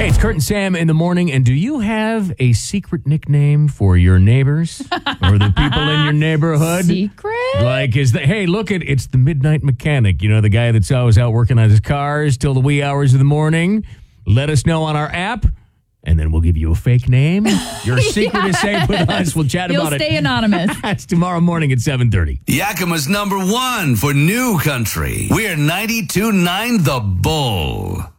Hey, it's Kurt and Sam in the morning, and do you have a secret nickname for your neighbors or the people in your neighborhood? Secret? Like, hey, look, it's the midnight mechanic, the guy that's always out working on his cars till the wee hours of the morning. Let us know on our app, and then we'll give you a fake name. Your secret is safe with us. We'll chat about it. You'll stay anonymous. That's tomorrow morning at 7:30. Yakima's #1 for new country. We're 92.9 The Bull.